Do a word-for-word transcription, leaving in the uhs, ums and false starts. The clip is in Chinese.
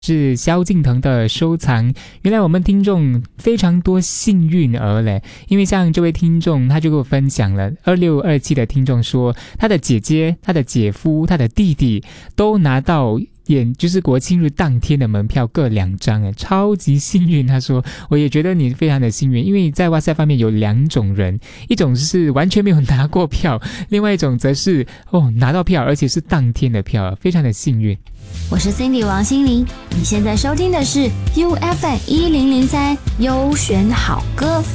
是萧敬腾的收藏。原来我们听众非常多幸运儿嘞，因为像这位听众他就给我分享了二六二七的听众说，他的姐姐、他的姐夫、他的弟弟都拿到演就是国庆日当天的门票各两张，哎，超级幸运。他说我也觉得你非常的幸运，因为在哇塞方面有两种人，一种是完全没有拿过票，另外一种则是哦拿到票而且是当天的票，非常的幸运。 我是 Cindy 王心凌，你现在收听的是 U F M 一零零三优选好歌。